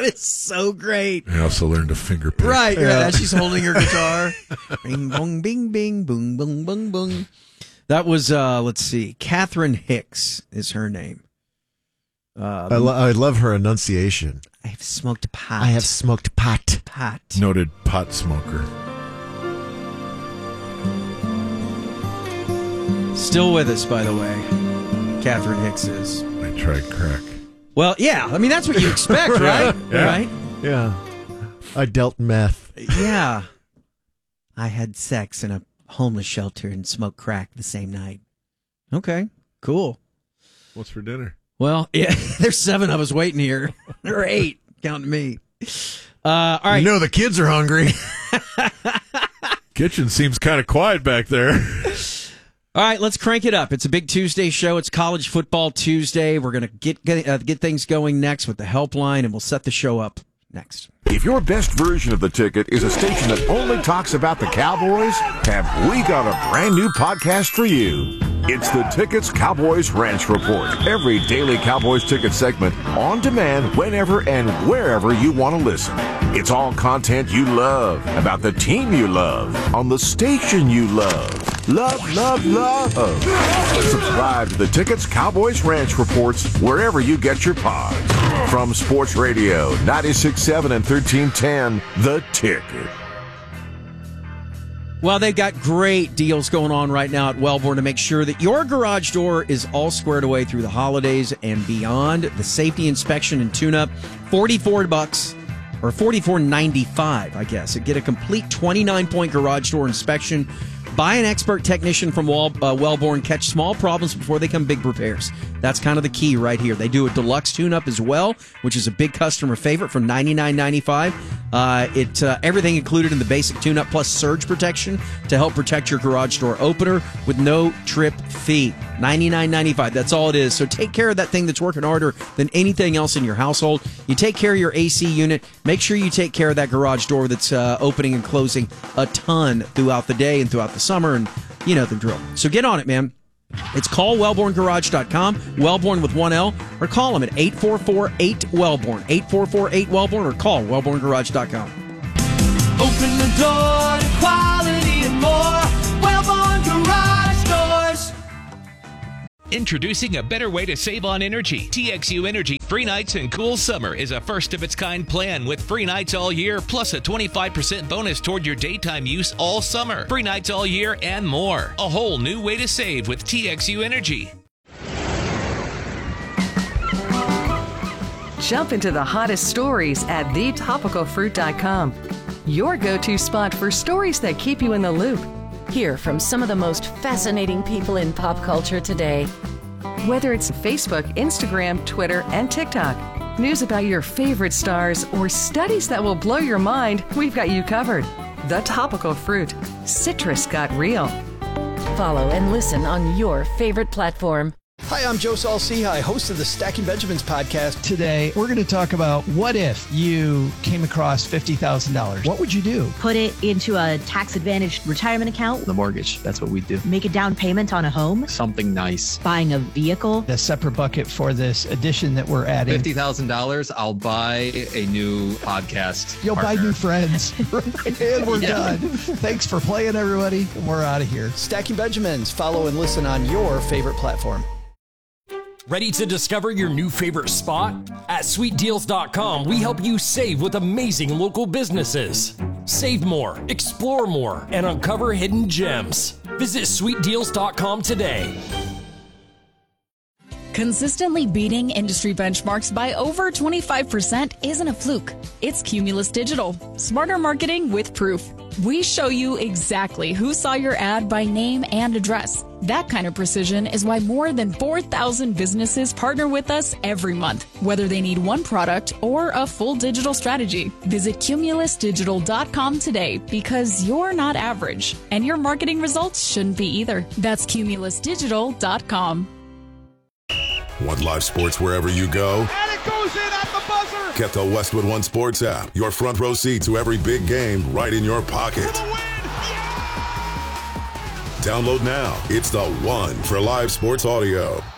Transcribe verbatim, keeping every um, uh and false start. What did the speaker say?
is so great. I also learned to finger pick. Right, yeah. Right. She's holding her guitar. Bing, bong, bing, bing, boom, boom, boom, boom. That was, uh, let's see, Catherine Hicks is her name. Uh, I, lo- I love her enunciation. I have smoked pot. I have smoked pot. Pot. Noted pot smoker. Still with us, by the way. Catherine Hicks is. I tried crack. Well, yeah. I mean, that's what you expect, right? Yeah. Right? Yeah. I dealt meth. Yeah. I had sex in a homeless shelter and smoked crack the same night. Okay. Cool. What's for dinner? Well, yeah, there's seven of us waiting here. Or eight, counting me. Uh, all right. You know the kids are hungry. Kitchen seems kind of quiet back there. All right, let's crank it up. It's a big Tuesday show. It's College Football Tuesday. We're going to get get, uh, get things going next with the helpline, and we'll set the show up next. If your best version of The Ticket is a station that only talks about the Cowboys, have we got a brand new podcast for you. It's The Ticket's Cowboys Ranch Report. Every daily Cowboys ticket segment on demand whenever and wherever you want to listen. It's all content you love about the team you love on the station you love. Love, love, love. Subscribe to The Ticket's Cowboys Ranch Reports wherever you get your pods. From Sports Radio, ninety-six point seven and thirteen ten, The Ticket. Well, they've got great deals going on right now at Wellborn to make sure that your garage door is all squared away through the holidays and beyond. The safety inspection and tune-up, forty-four bucks or forty-four ninety-five, I guess. Get a complete twenty-nine point garage door inspection by an expert technician from Wall, uh, Wellborn. Catch small problems before they come big repairs. That's kind of the key right here. They do a deluxe tune-up as well, which is a big customer favorite for ninety-nine ninety-five. Uh, it uh, everything included in the basic tune-up plus surge protection to help protect your garage door opener with no trip fee. ninety-nine ninety-five. That's all it is. So take care of that thing that's working harder than anything else in your household. You take care of your A C unit. Make sure you take care of that garage door that's uh, opening and closing a ton throughout the day and throughout the summer, and you know the drill. So get on it, man. It's call wellborn garage dot com, Wellborn with one L, or call them at eight four four eight Wellborn, eight four four eight Wellborn, or call wellborn garage dot com. Open the door to quality and more. Wellborn Garage Doors. Introducing a better way to save on energy. T X U Energy Free Nights and Cool Summer is a first-of-its-kind plan with free nights all year, plus a twenty-five percent bonus toward your daytime use all summer. Free nights all year and more. A whole new way to save with T X U Energy. Jump into the hottest stories at the topical fruit dot com. Your go-to spot for stories that keep you in the loop. Hear from some of the most fascinating people in pop culture today. Whether it's Facebook, Instagram, Twitter, and TikTok, news about your favorite stars, or studies that will blow your mind, we've got you covered. The Topical Fruit. Citrus got real. Follow and listen on your favorite platform. Hi, I'm Joe Saul-Sehy, host of the Stacking Benjamins podcast. Today, we're going to talk about what if you came across fifty thousand dollars. What would you do? Put it into a tax-advantaged retirement account. The mortgage, that's what we do. Make a down payment on a home. Something nice. Buying a vehicle. A separate bucket for this addition that we're adding. fifty thousand dollars, I'll buy a new podcast You'll partner. buy new friends. And we're Yeah. done. Thanks for playing, everybody. We're out of here. Stacking Benjamins. Follow and listen on your favorite platform. Ready to discover your new favorite spot? At sweet deals dot com, we help you save with amazing local businesses. Save more, explore more, and uncover hidden gems. Visit sweet deals dot com today. Consistently beating industry benchmarks by over twenty-five percent isn't a fluke. It's Cumulus Digital. Smarter marketing with proof. We show you exactly who saw your ad by name and address. That kind of precision is why more than four thousand businesses partner with us every month, whether they need one product or a full digital strategy. Visit cumulus digital dot com today, because you're not average, and your marketing results shouldn't be either. That's cumulus digital dot com. Want live sports wherever you go? And it goes in at the buzzer! Get the Westwood One Sports app. Your front row seat to every big game right in your pocket. Download now. It's the one for live sports audio.